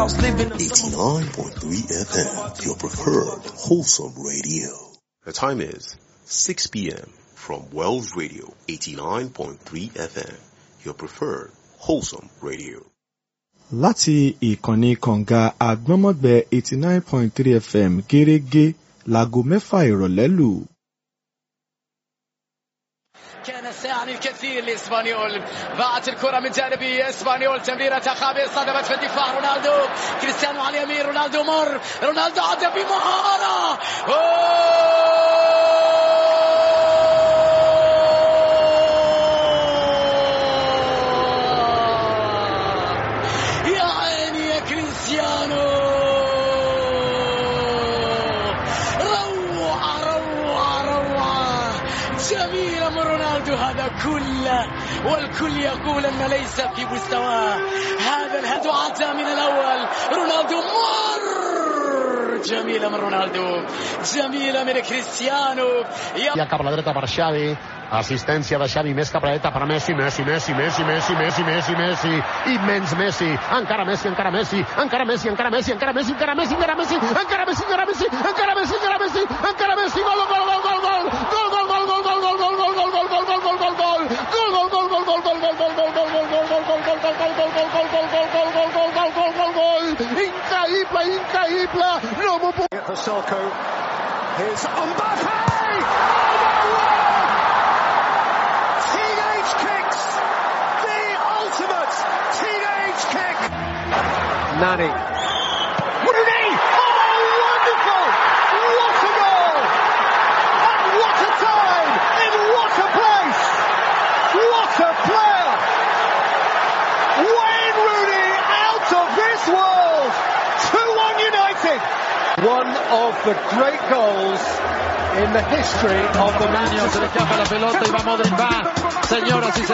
89.3 FM, your preferred wholesome radio. The time is 6 p.m. from Wells Radio, 89.3 FM, your preferred wholesome radio. Láti ìkànnì kànga àgbọ́nmọ́gbẹ́ 89.3 FM gẹ́rẹ́gẹ́ láago 6 ìrọ̀lẹ́ lù. كان سيعني الكثير لإسبانيول. باعت الكرة من جانبي إسبانيول، تمريرة خابئة صدمت في الدفاع. رونالدو كريستيانو على اليمين، رونالدو مر، رونالدو عدى بمهارة. يا عيني يا كريستيانو، جميل من رونالدو هذا كله، والكل يقول أن ليس في مستواه. هذا الهدف عدى من الأول. رونالدو مر، جميلة من رونالدو، جميلة من كريستيانو. Ja cap a la dreta per Xavi, assistència de Xavi, més cap a la dreta per Messi, Messi, immens Messi, encara Messi, encara Messi, encara Messi, encara Messi, encara Messi, encara Messi, encara Messi, encara Messi, encara Messi, encara Messi, encara Messi, encara Messi, gol, gol, gol, gol, gol, gol, gol, gol, gol, gol, gol, gol, gol, gol, gol, gol, gol, gol, gol, increïble, no m'ho puc... Here's Mbappé! Teenage kicks! The ultimate teenage kick! Nani. Rooney! Oh, wonderful! What a goal! And what a time! In what a place! What a player! Wayne Rooney out of this world! 2-1 United! One of the great goals in the history of the Maño se le escapa la pelota y va Modric, va, señoras y señores.